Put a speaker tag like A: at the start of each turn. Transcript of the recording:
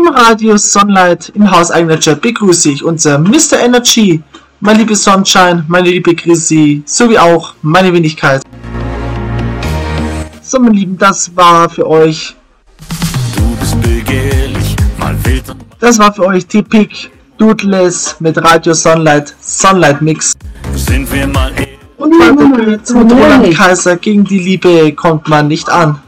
A: Im Radio Sunlight im Haus eigener Chat begrüße ich unser Mr. Energy, meine liebe Sunshine, meine liebe Chrissy, sowie auch meine Wenigkeit. So, meine Lieben, das war für euch.
B: Du bist begehrt.
A: Das war für euch T-Pick Doodless mit Radio Sunlight, Sunlight Mix.
B: Sind wir mal
A: und weiter geht's mit Roland Kaiser, gegen die Liebe kommt man nicht an.